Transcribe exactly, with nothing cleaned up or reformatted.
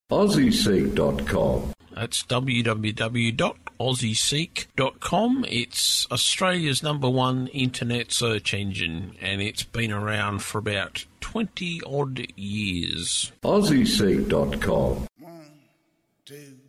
Aussie Seek dot com. That's w w w dot aussie seek dot com. It's Australia's number one internet search engine, and it's been around for about twenty odd years. Aussie Seek dot com. One, two.